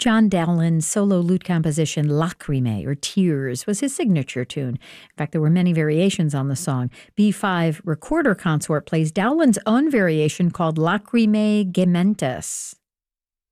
John Dowland's solo lute composition Lacrime, or Tears, was his signature tune. In fact, there were many variations on the song. B5 Recorder Consort plays Dowland's own variation called Lacrime Gementes.